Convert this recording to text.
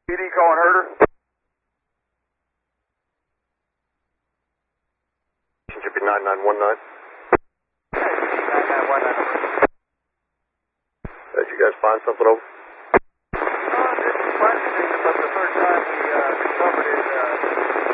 PD calling herder. Should be 9919. Hey, 9919. Did you guys find something over? Didn't find anything, but the first time we recovered it,